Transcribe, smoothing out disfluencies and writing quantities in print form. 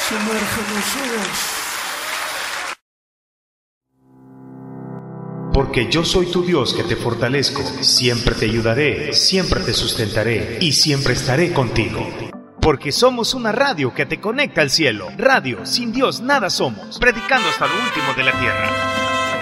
Sumérgenos. Porque yo soy tu Dios que te fortalezco, siempre te ayudaré, siempre te sustentaré y siempre estaré contigo. Porque somos una radio que te conecta al cielo. Radio, sin Dios nada somos, predicando hasta lo último de la tierra.